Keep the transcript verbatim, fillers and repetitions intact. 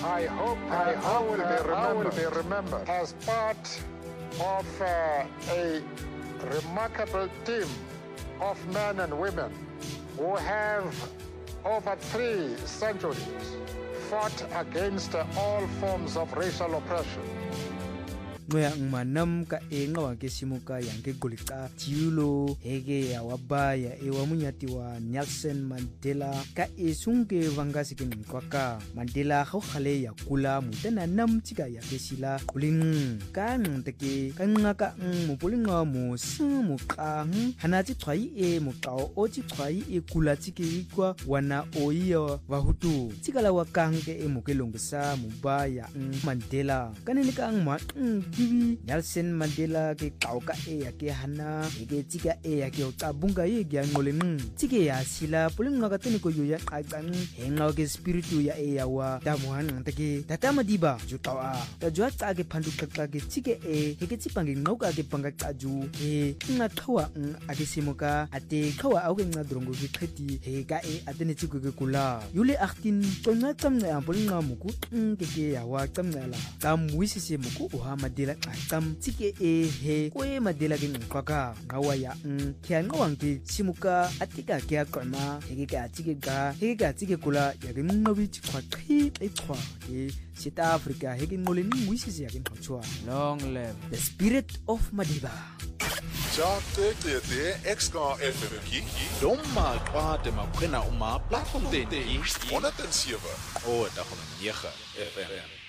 I hope I, I, will, be I will be remembered as part of uh, a remarkable team of men and women who have over three centuries fought against all forms of racial oppression. Ngoya ngmanam ka enga ke simuka yang ke golika tiulo hege ya wabaya e wa munyati wa Nelson Mandela ka esunke vangasi ke nkwaka Mandela go khale ya kula mutana nam tika ya ke sila kuling ka nteke ka ngaka mo polinga mo mo ka hanati tshwai e mo kao o tsi tshwai e kula tsike kwa wana oiyo wa hutu tsikala wa kanke e mo ke longisa mo ba ya Mandela kanene ka ngma Divi Nelson Mandela ke kauka e ya ke hana ke tika e ya ke utabunga ye ke ngoleng tike ya sila pulinga ka tene ko yo ya qaqang henga ke spiritu ya e ya wa damuhan take tatama diba jutawa ta jwa tsa ke phandu qaqqa ke tike e ke tsipange ngauka ke panga qaju e nga qhawa a ke simoka ate qhawa a ke nga drongo ke qheti he ka e atene tsiko ke kula yule eighteen tsona tsamna pulinga muku ke ke ya wa tsamnala tamwisise muku o ha Mandela qam tike e he ko e Mandela ke nqaka ngawa ya n ke ngawang ke simuka atika ke aqama he ke atike ga he ke atike kula ya ke nqobi tshwa qhi e tshwa ke South Africa he ke ngole ngwisisi ya ke nqotshwa long live the spirit of Madiba. Jate te Exka F M ki Doma kwate makwena uma platform den one oh seven o da nine F M